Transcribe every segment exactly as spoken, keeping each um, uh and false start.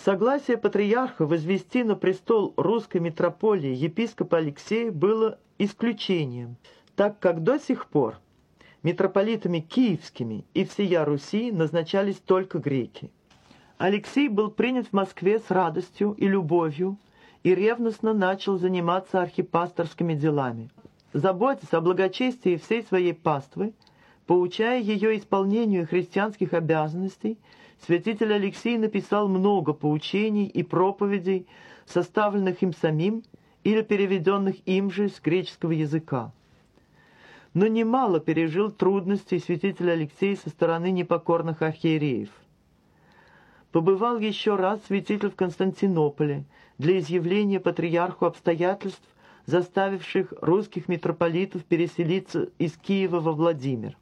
Согласие патриарха возвести на престол русской митрополии епископа Алексея было исключением, так как до сих пор митрополитами киевскими и всея Руси назначались только греки. Алексей был принят в Москве с радостью и любовью и ревностно начал заниматься архипасторскими делами. Заботясь о благочестии всей своей паствы, поучая ее исполнению христианских обязанностей, святитель Алексей написал много поучений и проповедей, составленных им самим или переведенных им же с греческого языка. Но немало пережил трудностей святитель Алексей со стороны непокорных архиереев. Побывал еще раз святитель в Константинополе для изъявления патриарху обстоятельств, заставивших русских митрополитов переселиться из Киева во Владимир.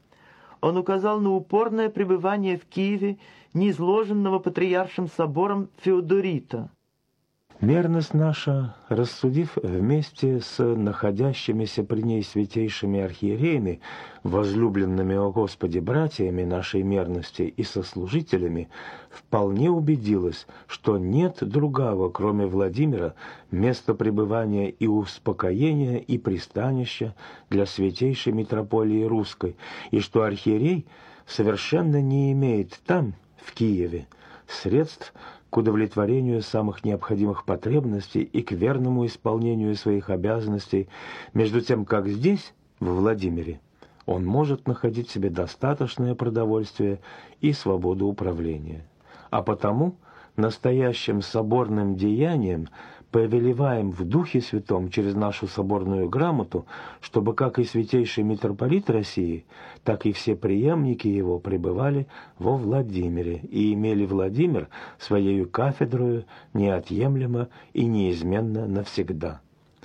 Он указал на упорное пребывание в Киеве неизложенного патриаршим собором Феодорита. Мерность наша, рассудив вместе с находящимися при ней святейшими архиереями, возлюбленными о Господе братьями нашей мерности и сослужителями, вполне убедилась, что нет другого, кроме Владимира, места пребывания и успокоения и пристанища для святейшей митрополии русской, и что архиерей совершенно не имеет там, в Киеве, средств к удовлетворению самых необходимых потребностей и к верному исполнению своих обязанностей, между тем, как здесь, во Владимире, он может находить себе достаточное продовольствие и свободу управления. А потому настоящим соборным деянием повелеваем в Духе Святом через нашу соборную грамоту, чтобы как и святейший митрополит России, так и все преемники его пребывали во Владимире и имели Владимир своею кафедрою неотъемлемо и неизменно навсегда.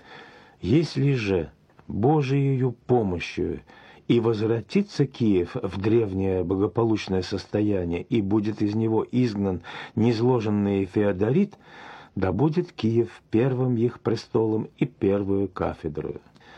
Если же Божиею помощью и возвратится Киев в древнее благополучное состояние, и будет из него изгнан низложенный Феодорит, да будет Киев первым их престолом и первую кафедрою.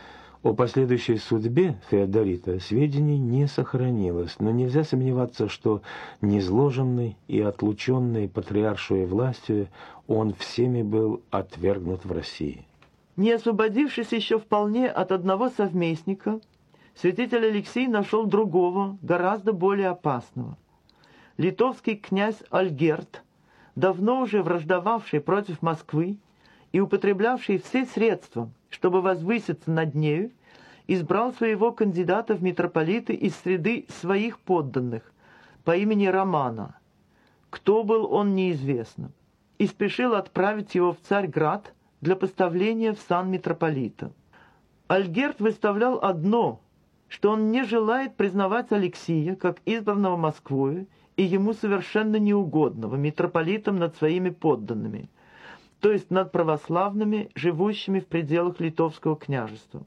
О последующей судьбе Феодорита сведений не сохранилось, но нельзя сомневаться, что низложенный и отлученный патриаршей властью он всеми был отвергнут в России. Не освободившись еще вполне от одного совместника, святитель Алексей нашел другого, гораздо более опасного. Литовский князь Альгерт, давно уже враждовавший против Москвы и употреблявший все средства, чтобы возвыситься над нею, избрал своего кандидата в митрополиты из среды своих подданных по имени Романа. Кто был он, неизвестно, и спешил отправить его в Царьград для поставления в сан митрополита. Альгерт выставлял одно, что он не желает признавать Алексия как избранного Москвою и ему совершенно неугодного митрополитом над своими подданными, то есть над православными, живущими в пределах Литовского княжества.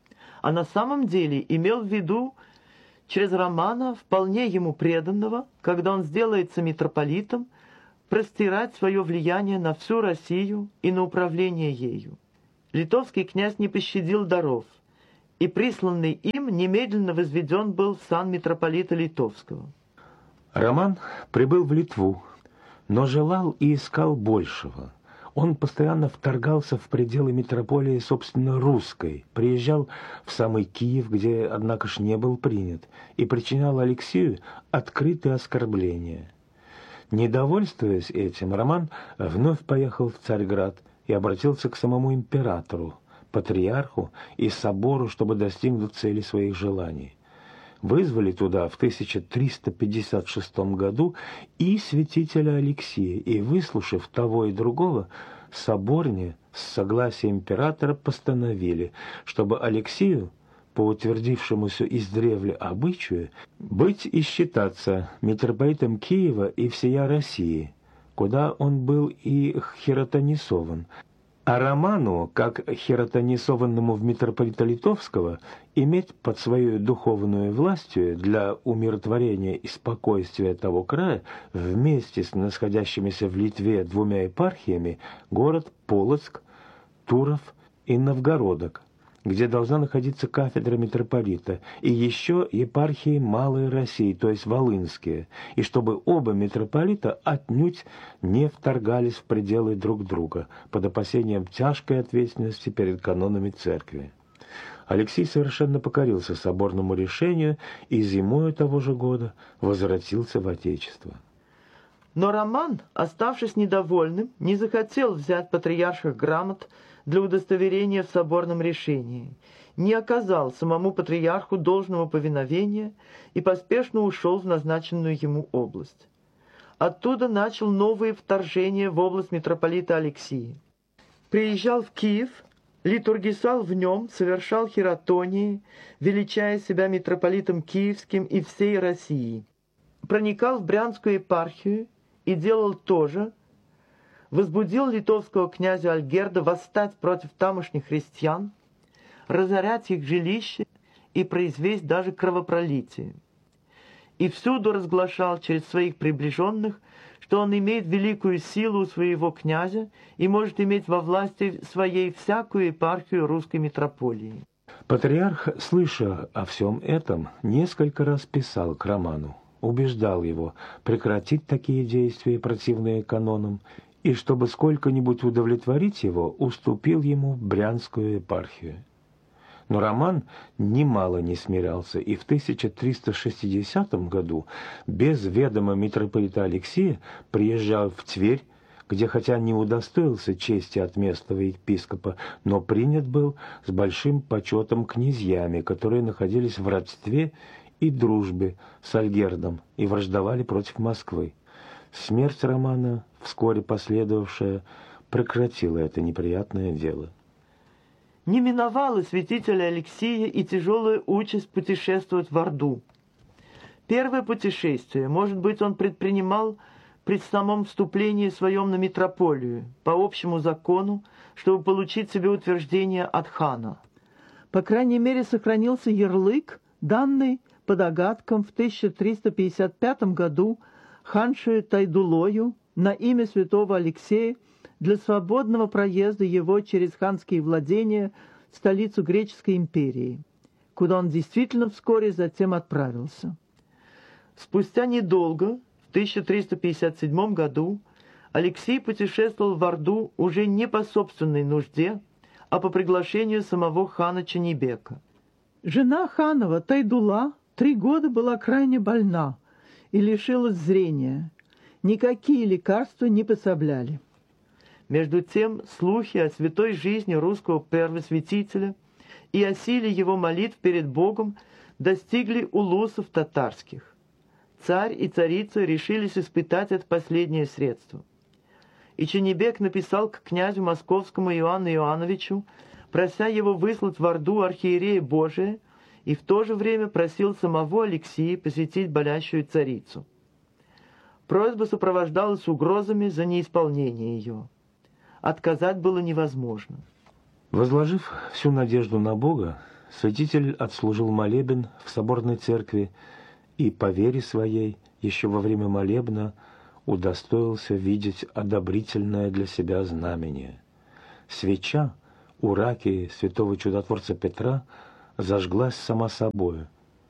А на самом деле имел в виду через Романа, вполне ему преданного, когда он сделается митрополитом, простирать свое влияние на всю Россию и на управление ею. Литовский князь не пощадил даров, и присланный им немедленно возведен был в сан митрополита Литовского. Роман прибыл в Литву, но желал и искал большего. Он постоянно вторгался в пределы митрополии, собственно, русской, приезжал в самый Киев, где, однако ж, не был принят, и причинял Алексею открытые оскорбления. Недовольствуясь этим, Роман вновь поехал в Царьград и обратился к самому императору, патриарху и собору, чтобы достигнуть цели своих желаний. Вызвали туда в тысяча триста пятьдесят шестом году и святителя Алексия, и, выслушав того и другого, соборне с согласия императора постановили, чтобы Алексею, по утвердившемуся издревле обычаю, быть и считаться митрополитом Киева и всея России, куда он был и хиротонисован, а Роману, как хиротонисованному в митрополита Литовского, иметь под своей духовную властью для умиротворения и спокойствия того края вместе с находящимися в Литве двумя епархиями город Полоцк, Туров и Новгородок, где должна находиться кафедра митрополита, и еще епархии Малой России, то есть Волынские, и чтобы оба митрополита отнюдь не вторгались в пределы друг друга под опасением тяжкой ответственности перед канонами церкви. Алексий совершенно покорился соборному решению и зимою того же года возвратился в Отечество. Но Роман, оставшись недовольным, не захотел взять патриарших грамот для удостоверения в соборном решении, не оказал самому патриарху должного повиновения и поспешно ушел в назначенную ему область. Оттуда начал новые вторжения в область митрополита Алексия. Приезжал в Киев, литургисал в нем, совершал хиротонии, величая себя митрополитом Киевским и всей России. Проникал в Брянскую епархию и делал то же, возбудил литовского князя Альгерда восстать против тамошних христиан, разорять их жилища и произвести даже кровопролитие. И всюду разглашал через своих приближенных, что он имеет великую силу у своего князя и может иметь во власти своей всякую епархию русской митрополии. Патриарх, слыша о всем этом, несколько раз писал к Роману, убеждал его прекратить такие действия, противные канонам, и, чтобы сколько-нибудь удовлетворить его, уступил ему Брянскую епархию. Но Роман немало не смирялся, и в тысяча триста шестидесятом году без ведома митрополита Алексия приезжал в Тверь, где хотя не удостоился чести от местного епископа, но принят был с большим почетом князьями, которые находились в родстве и дружбе с Альгердом и враждовали против Москвы. Смерть Романа, вскоре последовавшая, прекратила это неприятное дело. Не миновала святителя Алексия и тяжелая участь путешествовать в Орду. Первое путешествие, может быть, он предпринимал при самом вступлении своем на митрополию, по общему закону, чтобы получить себе утверждение от хана. По крайней мере, сохранился ярлык, данный по догадкам в тысяча триста пятьдесят пятом году ханшею Тайдулою на имя святого Алексея для свободного проезда его через ханские владения в столицу Греческой империи, куда он действительно вскоре затем отправился. Спустя недолго, в тысяча триста пятьдесят седьмом году, Алексей путешествовал в Орду уже не по собственной нужде, а по приглашению самого хана Ченебека. Жена ханова Тайдула три года была крайне больна и лишилась зрения. Никакие лекарства не пособляли. Между тем, слухи о святой жизни русского первосвятителя и о силе его молитв перед Богом достигли улусов татарских. Царь и царица решились испытать это последнее средство. И Ченебек написал к князю московскому Иоанну Иоанновичу, прося его выслать в Орду архиерея Божия, и в то же время просил самого Алексия посетить болящую царицу. Просьба сопровождалась угрозами за неисполнение ее. Отказать было невозможно. Возложив всю надежду на Бога, святитель отслужил молебен в соборной церкви и, по вере своей, еще во время молебна удостоился видеть одобрительное для себя знамение. Свеча у раки святого чудотворца Петра зажглась сама собою.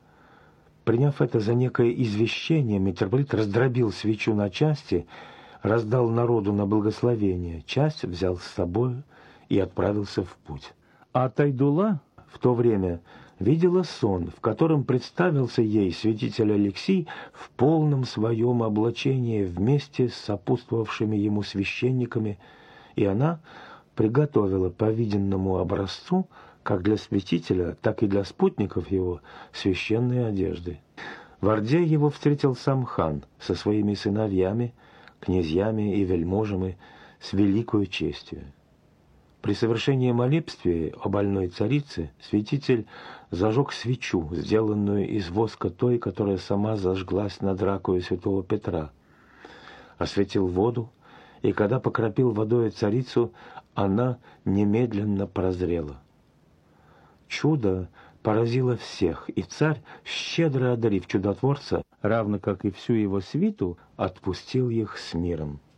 Приняв это за некое извещение, митрополит раздробил свечу на части, раздал народу на благословение, часть взял с собой и отправился в путь. А Тайдула в то время видела сон, в котором представился ей святитель Алексий в полном своем облачении вместе с сопутствовавшими ему священниками, и она приготовила по виденному образцу как для святителя, так и для спутников его священные одежды. В Орде его встретил сам хан со своими сыновьями, князьями и вельможами с великою честью. При совершении молебствия о больной царице святитель зажег свечу, сделанную из воска той, которая сама зажглась над ракою святого Петра, осветил воду, и когда покропил водой царицу, она немедленно прозрела. Чудо поразило всех, и царь, щедро одарив чудотворца, равно как и всю его свиту, отпустил их с миром.